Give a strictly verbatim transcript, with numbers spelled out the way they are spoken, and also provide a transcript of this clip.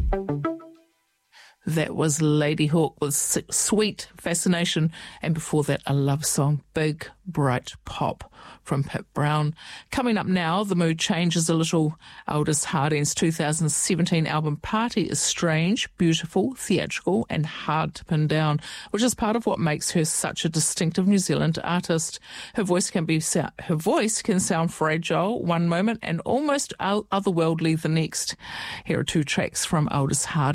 That was Ladyhawke with Sweet Fascination, and before that a love song, Big Bright Pop from Pip Brown. Coming up now, the mood changes a little. Aldous Harding's two thousand seventeen album Party is strange, beautiful, theatrical and hard to pin down, which is part of what makes her such a distinctive New Zealand artist. Her voice can be her voice can sound fragile one moment and almost otherworldly the next. Here are two tracks from Aldous Harding.